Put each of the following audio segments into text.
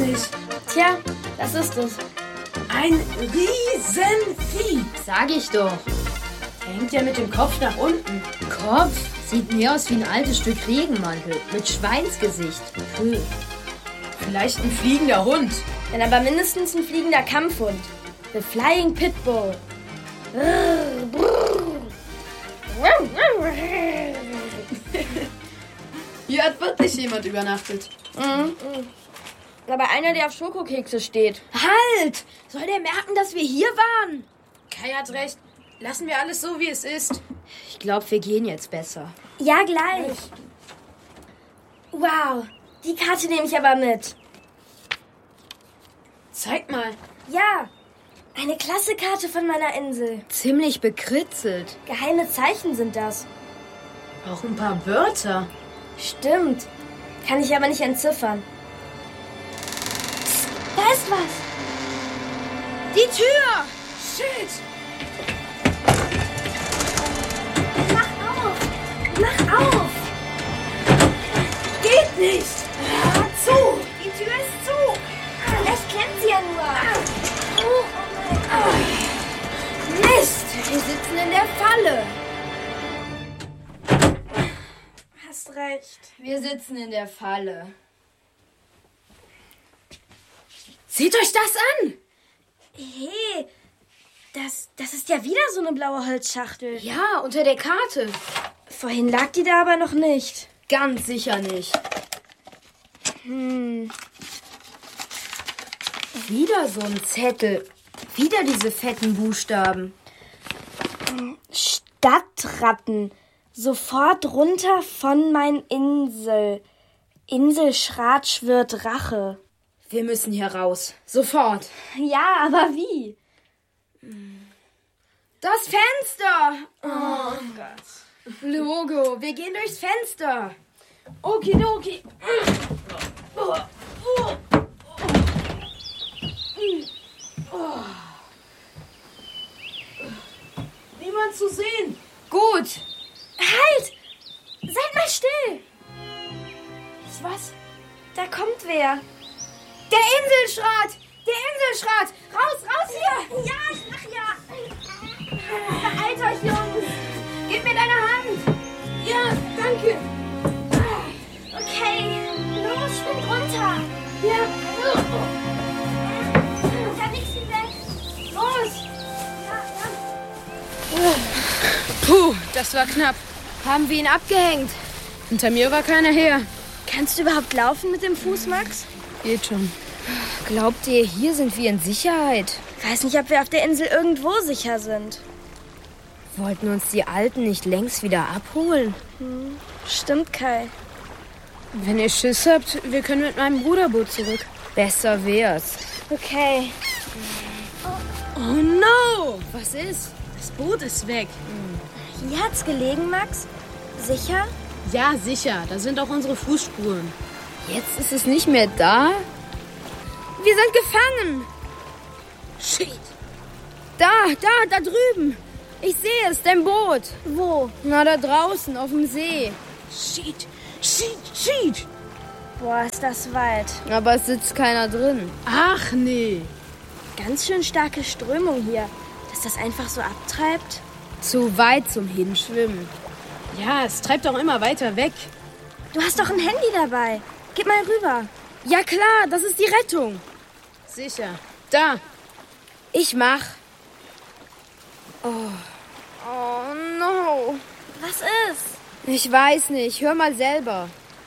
Tja, das ist es. Ein Riesenvieh. Sag ich doch. Der hängt ja mit dem Kopf nach unten. Kopf? Sieht mehr aus wie ein altes Stück Regenmantel. Mit Schweinsgesicht. Vielleicht ein fliegender Hund. Dann aber mindestens ein fliegender Kampfhund. The Flying Pitbull. Hier hat wirklich jemand übernachtet. Aber einer, der auf Schokokekse steht. Halt! Soll der merken, dass wir hier waren? Kai hat recht. Lassen wir alles so, wie es ist. Ich glaube, wir gehen jetzt besser. Ja, gleich. Wow, die Karte nehme ich aber mit. Zeig mal. Ja, eine klasse Karte von meiner Insel. Ziemlich bekritzelt. Geheime Zeichen sind das. Auch ein paar Wörter. Stimmt. Kann ich aber nicht entziffern. Psst, da ist was. Die Tür! Shit! Mach auf! Geht nicht! Zu! Die Tür ist zu! Vielleicht kennt sie ja nur. Mist! Wir sitzen in der Falle. Hast recht. Wir sitzen in der Falle. Seht euch das an! Hey, das ist ja wieder so eine blaue Holzschachtel. Ja, unter der Karte. Vorhin lag die da aber noch nicht. Ganz sicher nicht. Wieder so ein Zettel. Wieder diese fetten Buchstaben. Stadtratten. Sofort runter von mein Insel. Insel Schratsch wird Rache. Wir müssen hier raus. Sofort. Ja, aber wie? Das Fenster. Oh Gott. Logo, wir gehen durchs Fenster. Okidoki. Niemand zu sehen. Gut. Halt! Seid mal still! Was? Da kommt wer. Der Inselschrat. Der Inselschrat. Raus, raus hier. Ja, ich mach ja. Beeilt euch, Jungs. Gib mir deine Hand. Ja, danke. Okay, los, spring runter. Ja. Dann nix wie weg. Los. Puh, das war knapp. Haben wir ihn abgehängt? Hinter mir war keiner her. Kannst du überhaupt laufen mit dem Fuß, Max? Geht schon. Glaubt ihr, hier sind wir in Sicherheit? Weiß nicht, ob wir auf der Insel irgendwo sicher sind. Wollten uns die Alten nicht längst wieder abholen? Stimmt, Kai. Wenn ihr Schiss habt, wir können mit meinem Ruderboot zurück. Besser wär's. Okay. Oh no! Was ist? Das Boot ist weg. Hier hat's gelegen, Max? Sicher? Ja, sicher. Da sind auch unsere Fußspuren. Jetzt ist es nicht mehr da? Wir sind gefangen. Shit. Da drüben. Ich sehe es, dein Boot. Wo? Na, da draußen, auf dem See. Shit. Boah, ist das weit. Aber es sitzt keiner drin. Ach nee. Ganz schön starke Strömung hier. Dass das einfach so abtreibt. Zu weit zum Hinschwimmen. Ja, es treibt auch immer weiter weg. Du hast doch ein Handy dabei. Gib mal rüber. Ja klar, das ist die Rettung. Sicher. Da. Ich mach. Oh no. Was ist? Ich weiß nicht, hör mal selber.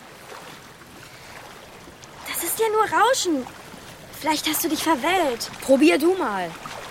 Das ist ja nur Rauschen. Vielleicht hast du dich verwählt. Probier du mal.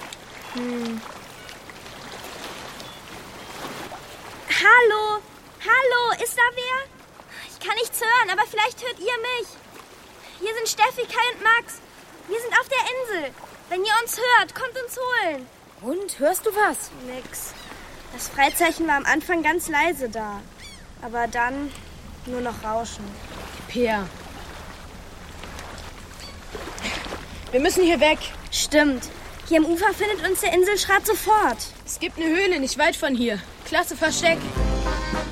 Hallo? Hallo, ist da wer? Ich kann nichts hören, aber vielleicht hört ihr mich. Hier sind Steffi, Kai und Max. Wir sind auf der Insel. Wenn ihr uns hört, kommt uns holen. Und, hörst du was? Nix. Das Freizeichen war am Anfang ganz leise da. Aber dann nur noch Rauschen. Peer. Wir müssen hier weg. Stimmt. Hier am Ufer findet uns der Inselschrat sofort. Es gibt eine Höhle nicht weit von hier. Klasse Versteck.